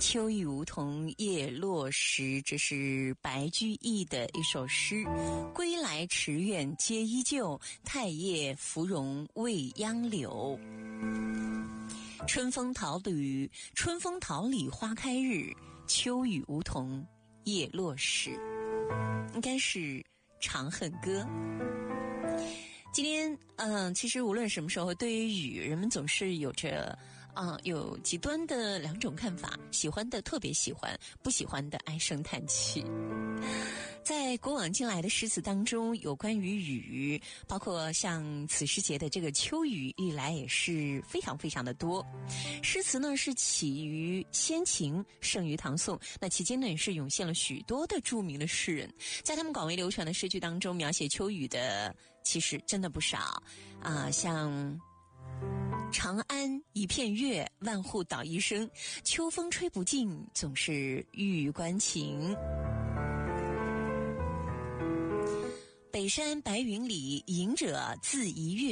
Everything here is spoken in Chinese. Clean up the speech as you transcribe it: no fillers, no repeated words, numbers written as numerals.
秋雨梧桐叶落时，这是白居易的一首诗。归来池苑皆依旧，太液芙蓉未央柳。春风桃李花开日，秋雨梧桐叶落时。应该是《长恨歌》。今天其实无论什么时候，对于雨，人们总是有着有极端的两种看法，喜欢的特别喜欢，不喜欢的唉声叹气。在古往今来的诗词当中，有关于雨，包括像此时节的这个秋雨，历来也是非常非常的多。诗词呢是起于先秦，盛于唐宋，那期间呢也是涌现了许多的著名的诗人，在他们广为流传的诗句当中，描写秋雨的其实真的不少像长安一片月，万户捣衣声，秋风吹不尽，总是郁郁关情。北山白云里，隐者自怡月。